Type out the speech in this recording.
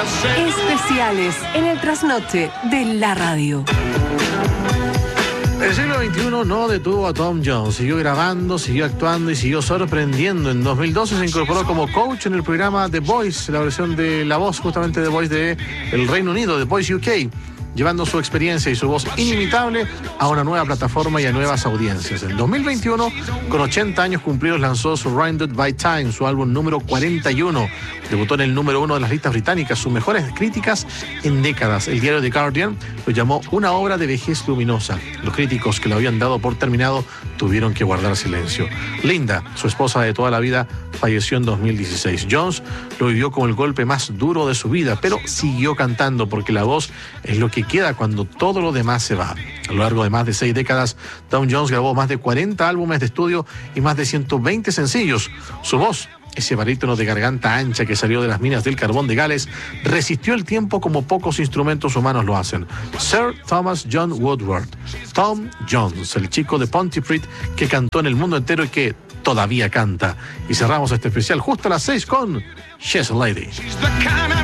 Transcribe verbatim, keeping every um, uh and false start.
Especiales en el trasnoche de la radio. El siglo veintiuno no detuvo a Tom Jones, siguió grabando, siguió actuando y siguió sorprendiendo. En dos mil doce se incorporó como coach en el programa The Voice, la versión de La Voz, justamente The Voice de el Reino Unido, The Voice U K, llevando su experiencia y su voz inimitable a una nueva plataforma y a nuevas audiencias. En dos mil veintiuno, con ochenta años cumplidos, lanzó Surrounded by Time, su álbum número cuarenta y uno. Debutó en el número uno de las listas británicas, sus mejores críticas en décadas. El diario The Guardian lo llamó una obra de vejez luminosa. Los críticos que lo habían dado por terminado tuvieron que guardar silencio. Linda, su esposa de toda la vida, falleció en dos mil dieciséis. Jones lo vivió como el golpe más duro de su vida, pero siguió cantando porque la voz es lo que queda cuando todo lo demás se va. A lo largo de más de seis décadas, Tom Jones grabó más de cuarenta álbumes de estudio y más de ciento veinte sencillos. Su voz, ese barítono de garganta ancha que salió de las minas del carbón de Gales, resistió el tiempo como pocos instrumentos humanos lo hacen. Sir Thomas John Woodward, Tom Jones, el chico de Pontypridd que cantó en el mundo entero y que todavía canta. Y cerramos este especial justo a las seis con She's a Lady.